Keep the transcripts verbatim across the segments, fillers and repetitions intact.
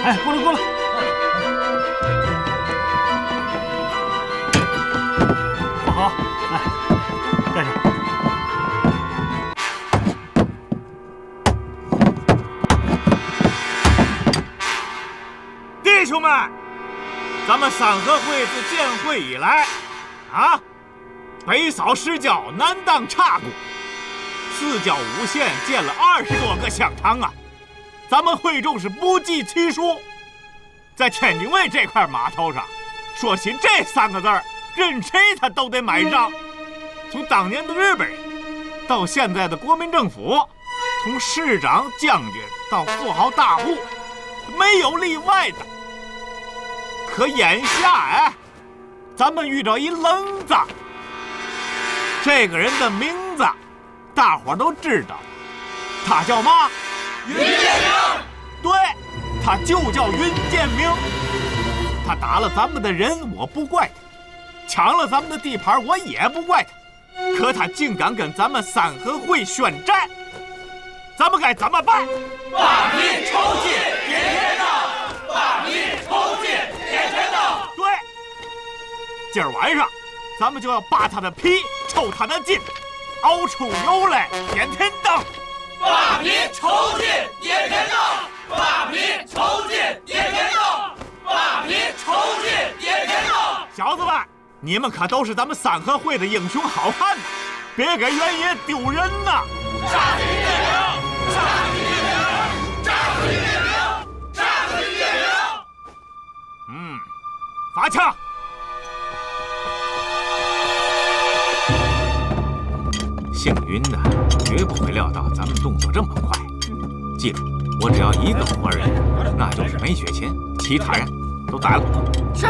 哎，过来过来。放好，来，盖上。弟兄们，咱们三合会自建会以来，啊，北扫十教，南荡岔谷，四教五县建了二十多个香堂啊！咱们会众是不计其数。在天津卫这块码头上，说起这三个字儿，任谁他都得买账。从当年的日本人，到现在的国民政府，从市长、将军到富豪大户，没有例外的。可眼下哎，咱们遇到一愣子。这个人的名字，大伙都知道，他叫嘛？ 云建明。 对，他就叫云建明。他打了咱们的人，我不怪他；抢了咱们的地盘，我也不怪他。可他竟敢跟咱们三合会宣战，咱们该怎么办？ 把皮抽筋，点天道；把皮抽筋，点天道。 对，今儿晚上，咱们就要扒他的皮，抽他的筋，熬出油来，点天道。 把皮抽筋，点天道；把皮抽筋，点天道；把皮抽筋，点天道。 小子们，你们可都是咱们三合会的英雄好汉呐，别给原野丢人呐！ 杀死云建明！杀死云建明！杀死云建明！杀死云建明！ 嗯，发枪！幸运的，绝不会料到咱们动作这么快。记住，我只要一个活人，那就是梅雪琴，其他人都宰了。 是。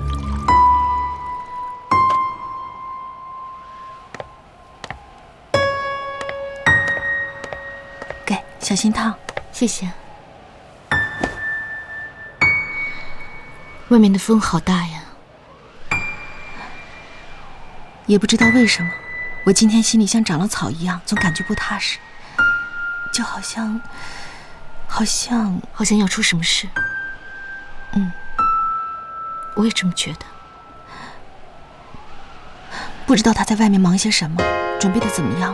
给，小心烫。 谢谢。外面的风好大呀。 也不知道为什么，我今天心里像长了草一样，总感觉不踏实，就好像，好像， 好像要出什么事。 嗯， 我也这么觉得。 不知道他在外面忙些什么，准备的怎么样了？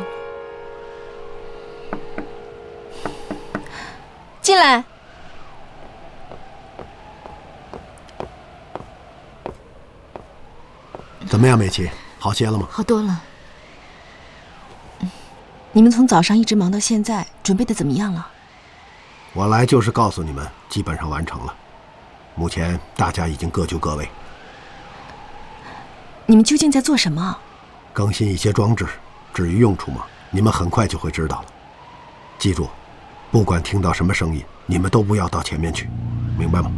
进来。 怎么样，美琪？好些了吗？ 好多了。 你们从早上一直忙到现在，准备的怎么样了？ 我来就是告诉你们，基本上完成了。目前大家已经各就各位。 你们究竟在做什么？ 更新一些装置，至于用处嘛，你们很快就会知道了。记住，不管听到什么声音，你们都不要到前面去，明白吗？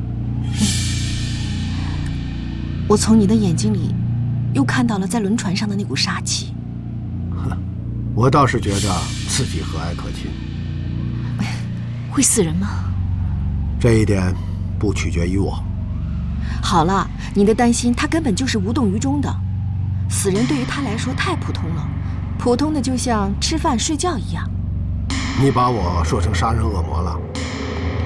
我从你的眼睛里又看到了在轮船上的那股杀气。 哼，我倒是觉得刺激和蔼可亲。 会死人吗？ 这一点不取决于我。 好了，你的担心他根本就是无动于衷的。死人对于他来说太普通了，普通的就像吃饭睡觉一样。 你把我说成杀人恶魔了？